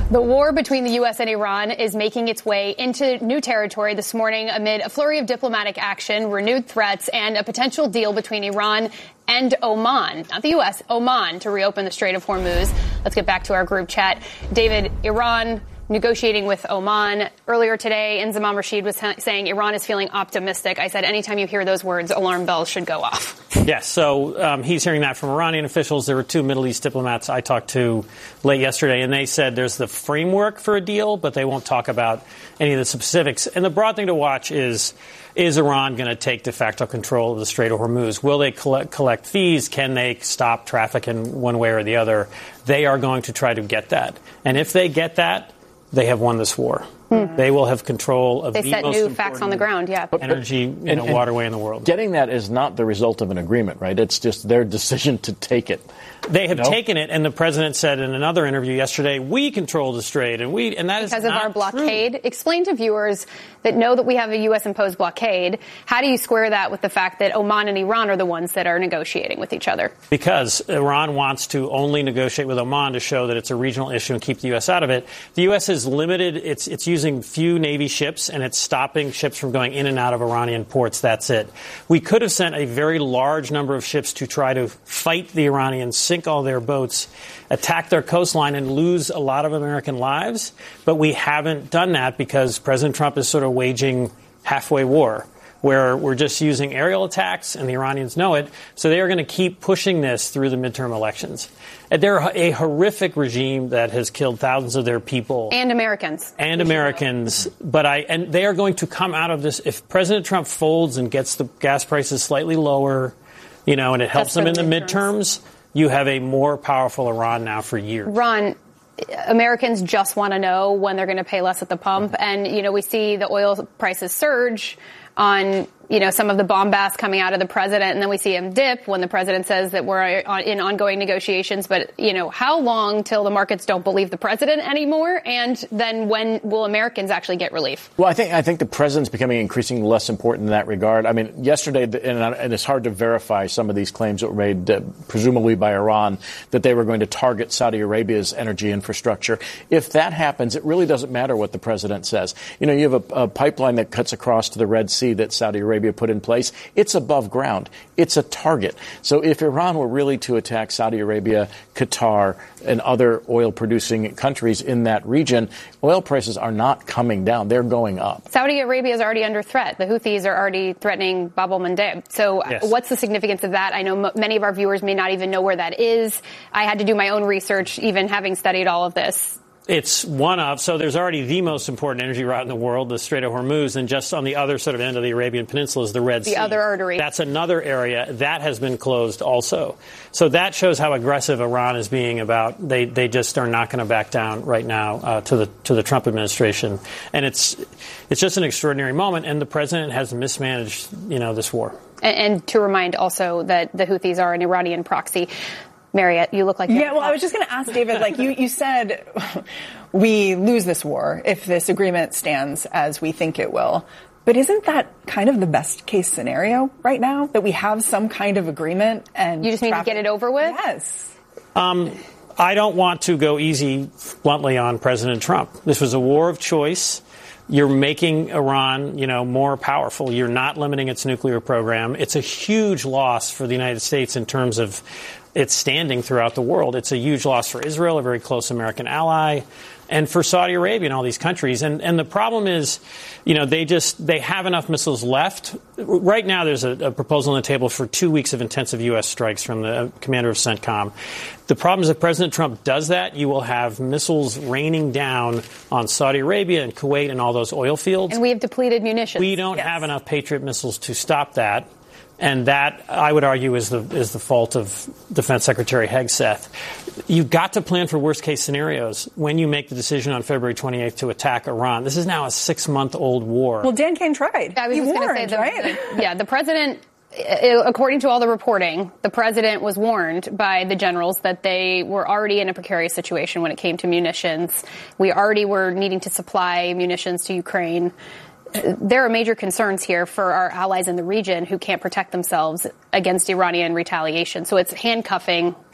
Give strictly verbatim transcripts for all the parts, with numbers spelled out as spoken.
The war between the U S and Iran is making its way into new territory this morning amid a flurry of diplomatic action, renewed threats, and a potential deal between Iran and Oman, not the U S, Oman, to reopen the Strait of Hormuz. Let's get back to our group chat. David, Iran negotiating with Oman. Earlier today, Inzamam Rashid was saying Iran is feeling optimistic. I said anytime you hear those words, alarm bells should go off. Yes, so um, he's hearing that from Iranian officials. There were two Middle East diplomats I talked to late yesterday, and they said there's the framework for a deal, but they won't talk about any of the specifics. And the broad thing to watch is, is Iran going to take de facto control of the Strait of Hormuz? Will they collect, collect fees? Can they stop traffic in one way or the other? They are going to try to get that. And if they get that, they have won this war. Hmm. They will have control of they the set most new facts on the ground, yeah. energy you know, and, waterway in the world. Getting that is not the result of an agreement, right? It's just their decision to take it. They have no? taken it, and the president said in another interview yesterday, we control the strait, and we, and that because is of not our blockade. True. Explain to viewers that know that we have a U S imposed blockade. How do you square that with the fact that Oman and Iran are the ones that are negotiating with each other? Because Iran wants to only negotiate with Oman to show that it's a regional issue and keep the U S out of it. The U S is limited. It's it's using few Navy ships, and it's stopping ships from going in and out of Iranian ports. That's it. We could have sent a very large number of ships to try to fight the Iranians, sink all their boats, attack their coastline, and lose a lot of American lives. But we haven't done that because President Trump is sort of waging halfway war, where we're just using aerial attacks, and the Iranians know it. So they are going to keep pushing this through the midterm elections. And they're a horrific regime that has killed thousands of their people. And Americans. And Americans. But I, and they are going to come out of this. If President Trump folds and gets the gas prices slightly lower, you know, and it helps them in the midterms, you have a more powerful Iran now for years. Ron, Americans just want to know when they're going to pay less at the pump. And, you know, we see the oil prices surge on, you know, some of the bombast coming out of the president, and then we see him dip when the president says that we're in ongoing negotiations. But, you know, how long till the markets don't believe the president anymore? And then when will Americans actually get relief? Well, I think I think the president's becoming increasingly less important in that regard. I mean, yesterday, and it's hard to verify some of these claims that were made, uh, presumably by Iran, that they were going to target Saudi Arabia's energy infrastructure. If that happens, it really doesn't matter what the president says. You know, you have a, a pipeline that cuts across to the Red Sea that Saudi Arabia put in place. It's above ground. It's a target. So if Iran were really to attack Saudi Arabia, Qatar, and other oil-producing countries in that region, oil prices are not coming down. They're going up. Saudi Arabia is already under threat. The Houthis are already threatening Bab el-Mandeb. So yes. What's the significance of that? I know m- many of our viewers may not even know where that is. I had to do my own research, even having studied all of this. It's one of, so there's already the most important energy route in the world, the Strait of Hormuz, and just on the other sort of end of the Arabian Peninsula is the Red Sea. The other artery. That's another area. That has been closed also. So that shows how aggressive Iran is being about, they they just are not going to back down right now uh, to the to the Trump administration. And it's it's just an extraordinary moment, and the president has mismanaged, you know, this war. And, and to remind also that the Houthis are an Iranian proxy. Marriott, you look like yeah. Well, I was just going to ask David. Like you, you said, we lose this war if this agreement stands as we think it will. But isn't that kind of the best case scenario right now, that we have some kind of agreement and you just need traffic- to get it over with? Yes. Um, I don't want to go easy bluntly on President Trump. This was a war of choice. You're making Iran, you know, more powerful. You're not limiting its nuclear program. It's a huge loss for the United States in terms of its standing throughout the world. It's a huge loss for Israel, a very close American ally, and for Saudi Arabia and all these countries. And and the problem is, you know, they just they have enough missiles left. Right now, there's a, a proposal on the table for two weeks of intensive U S strikes from the commander of CENTCOM. The problem is if President Trump does that, you will have missiles raining down on Saudi Arabia and Kuwait and all those oil fields. And we have depleted munitions. We don't yes. have enough Patriot missiles to stop that. And that, I would argue, is the is the fault of Defense Secretary Hegseth. You've got to plan for worst-case scenarios when you make the decision on February twenty-eighth to attack Iran. This is now a six-month-old war. Well, Dan Kane tried. I was he just going to say, the, right? the, yeah, the president, according to all the reporting, the president was warned by the generals that they were already in a precarious situation when it came to munitions. We already were needing to supply munitions to Ukraine. There are major concerns here for our allies in the region who can't protect themselves against Iranian retaliation. So it's handcuffing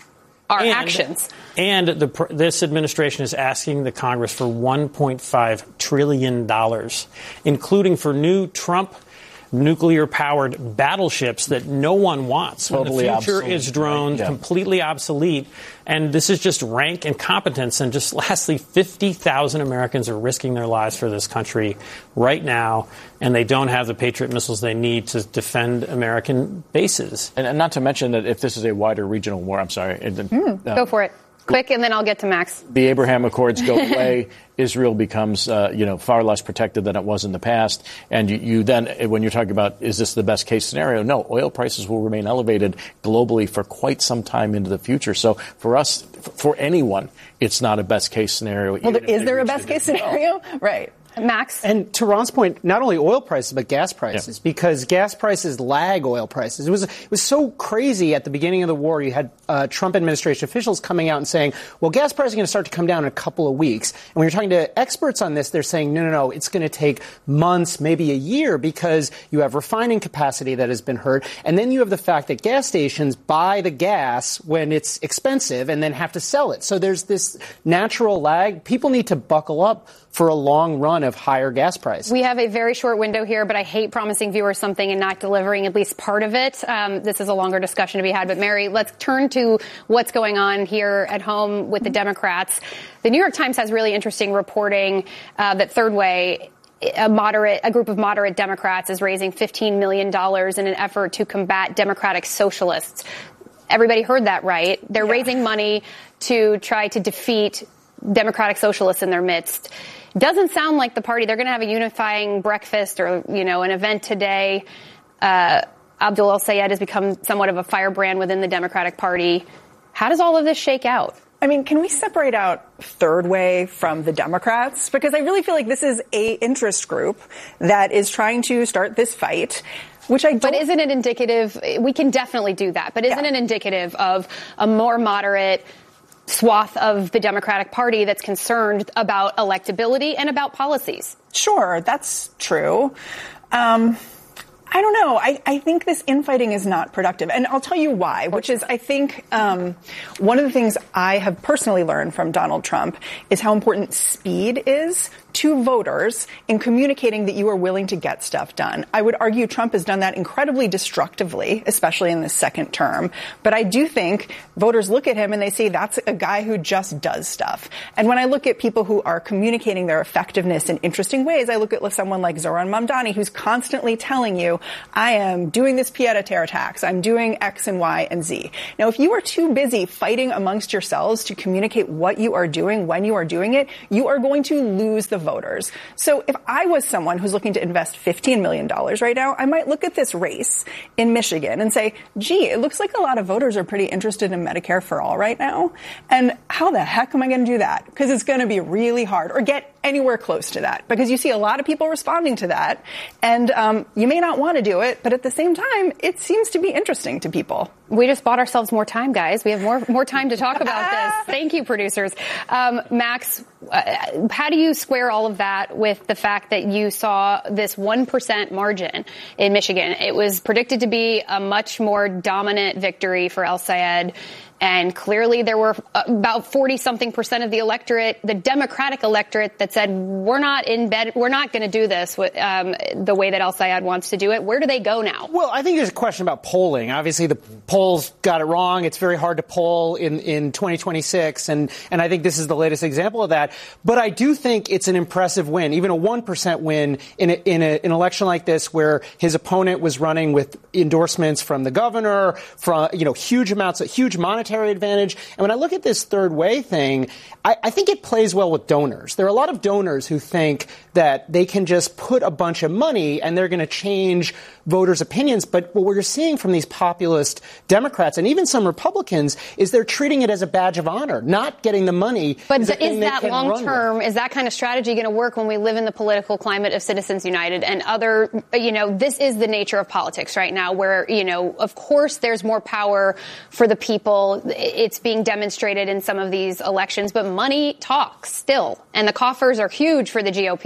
our and, actions. And the, this administration is asking the Congress for one point five trillion dollars, including for new Trump nuclear-powered battleships that no one wants. Totally when the future obsolete, is drones, right? Yeah. completely obsolete. And this is just rank incompetence. And just lastly, fifty thousand Americans are risking their lives for this country right now, and they don't have the Patriot missiles they need to defend American bases. And, and not to mention that if this is a wider regional war, I'm sorry. Mm, uh, go for it. Quick, and then I'll get to Max. The Abraham Accords go away. Israel becomes, uh, you know, far less protected than it was in the past. And you, you then, when you're talking about, is this the best case scenario? No, oil prices will remain elevated globally for quite some time into the future. So for us, for anyone, it's not a best case scenario. Well, is there a best case scenario? Right. Max? And to Ron's point, not only oil prices, but gas prices, yeah. because gas prices lag oil prices. It was it was so crazy at the beginning of the war. You had uh, Trump administration officials coming out and saying, well, gas prices are going to start to come down in a couple of weeks. And when you're talking to experts on this, they're saying, no, no, no, it's going to take months, maybe a year, because you have refining capacity that has been hurt. And then you have the fact that gas stations buy the gas when it's expensive and then have to sell it. So there's this natural lag. People need to buckle up for a long run of higher gas prices. We have a very short window here, but I hate promising viewers something and not delivering at least part of it. Um, this is a longer discussion to be had. But, Mary, let's turn to what's going on here at home with the Democrats. The New York Times has really interesting reporting uh, that Third Way, a moderate, a group of moderate Democrats, is raising fifteen million dollars in an effort to combat Democratic socialists. Everybody heard that right. They're yeah. raising money to try to defeat Democratic socialists in their midst. Doesn't sound like the party. They're going to have a unifying breakfast or, you know, an event today. Uh, Abdul El-Sayed has become somewhat of a firebrand within the Democratic Party. How does all of this shake out? I mean, can we separate out Third Way from the Democrats? Because I really feel like this is a interest group that is trying to start this fight. Which I don't. But isn't it indicative? We can definitely do that. But isn't yeah. it indicative of a more moderate swath of the Democratic Party that's concerned about electability and about policies? Sure, that's true. Um, I don't know. I, I think this infighting is not productive. And I'll tell you why, which is I think um, one of the things I have personally learned from Donald Trump is how important speed is to voters in communicating that you are willing to get stuff done. I would argue Trump has done that incredibly destructively, especially in the second term. But I do think voters look at him and they say that's a guy who just does stuff. And when I look at people who are communicating their effectiveness in interesting ways, I look at someone like Zohran Mamdani, who's constantly telling you, I am doing this pied-à-terre tax, I'm doing X and Y and Z. Now, if you are too busy fighting amongst yourselves to communicate what you are doing when you are doing it, you are going to lose the voters. So if I was someone who's looking to invest fifteen million dollars right now, I might look at this race in Michigan and say, gee, it looks like a lot of voters are pretty interested in Medicare for all right now. And how the heck am I going to do that? Because it's going to be really hard, or get anywhere close to that, because you see a lot of people responding to that. And um, you may not want to do it, but at the same time, it seems to be interesting to people. We just bought ourselves more time, guys. We have more more time to talk about this. Thank you, producers. Um, Max, uh, how do you square all of that with the fact that you saw this one percent margin in Michigan? It was predicted to be a much more dominant victory for El-Sayed. And clearly there were about forty-something percent of the electorate, the Democratic electorate, that said, we're not in bed, we're not going to do this with, um, the way that El-Sayed wants to do it. Where do they go now? Well, I think there's a question about polling. Obviously, the polls got it wrong. It's very hard to poll in, in twenty twenty-six, and, and I think this is the latest example of that. But I do think it's an impressive win, even a one percent win in, a, in a, an election like this, where his opponent was running with endorsements from the governor, from, you know, huge amounts of huge monetary advantage. And when I look at this Third Way thing, I, I think it plays well with donors. There are a lot of donors who think that they can just put a bunch of money and they're going to change voters' opinions. But what we're seeing from these populist Democrats and even some Republicans is they're treating it as a badge of honor. Not getting the money. But is, is that long term, is that kind of strategy going to work when we live in the political climate of Citizens United and other, you know, this is the nature of politics right now, where, you know, of course there's more power for the people. It's being demonstrated in some of these elections, but money talks still, and the coffers are huge for the G O P.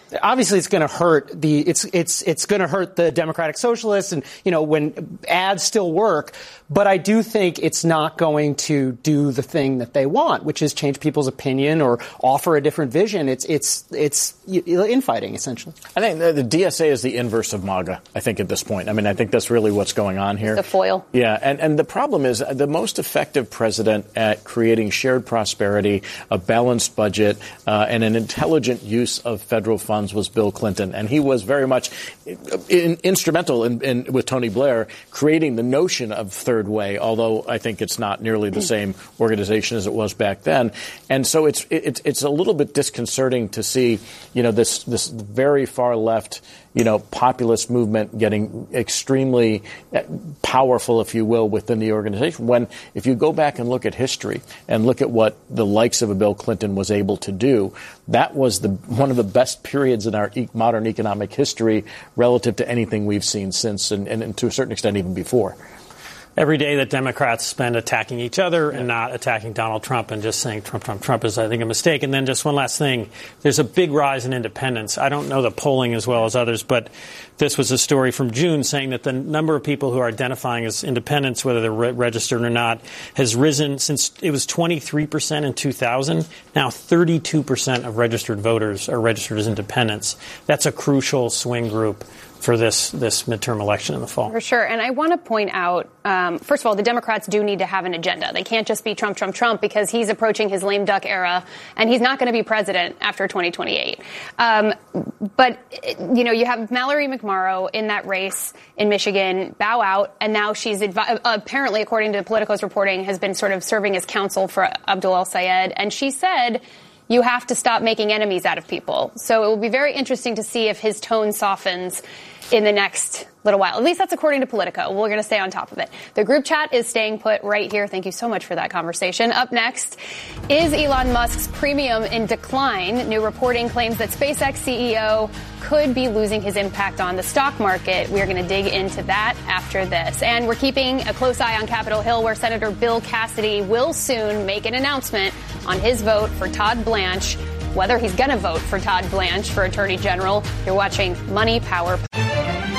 obviously it's going to hurt the it's it's it's going to hurt the Democratic Socialists, and you know when ads still work. But I do think it's not going to do the thing that they want, which is change people's opinion or offer a different vision. It's it's it's infighting, essentially. I think the, the D S A is the inverse of MAGA, I think, at this point. I mean, I think that's really what's going on here. The foil. Yeah, and, and the problem is the most effective president at creating shared prosperity, a balanced budget, uh, and an intelligent use of federal funds was Bill Clinton. And he was very much in, instrumental in, in, with Tony Blair creating the notion of third way, although I think it's not nearly the same organization as it was back then. And so it's it's it's a little bit disconcerting to see, you know, this this very far left, you know, populist movement getting extremely powerful, if you will, within the organization. When if you go back and look at history and look at what the likes of a Bill Clinton was able to do, that was the one of the best periods in our e- modern economic history relative to anything we've seen since, and, and, and to a certain extent even before. Every day that Democrats spend attacking each other and not attacking Donald Trump and just saying Trump, Trump, Trump is, I think, a mistake. And then just one last thing. There's a big rise in independence. I don't know the polling as well as others, but this was a story from June saying that the number of people who are identifying as independents, whether they're re- registered or not, has risen since it was twenty-three percent in two thousand. Now thirty-two percent of registered voters are registered as independents. That's a crucial swing group for this this midterm election in the fall. For sure. And I want to point out, um, first of all, the Democrats do need to have an agenda. They can't just be Trump, Trump, Trump, because he's approaching his lame duck era, and he's not going to be president after twenty twenty-eight. Um, but, you know, you have Mallory McMorrow in that race in Michigan bow out, and now she's advi- apparently, according to Politico's reporting, has been sort of serving as counsel for Abdul El-Sayed. And she said, you have to stop making enemies out of people. So it will be very interesting to see if his tone softens in the next little while. At least that's according to Politico. We're going to stay on top of it. The group chat is staying put right here. Thank you so much for that conversation. Up next, is Elon Musk's premium in decline? New reporting claims that SpaceX C E O could be losing his impact on the stock market. We're going to dig into that after this. And we're keeping a close eye on Capitol Hill, where Senator Bill Cassidy will soon make an announcement on his vote for Todd Blanche, whether he's going to vote for Todd Blanche for Attorney General. You're watching Money, Power,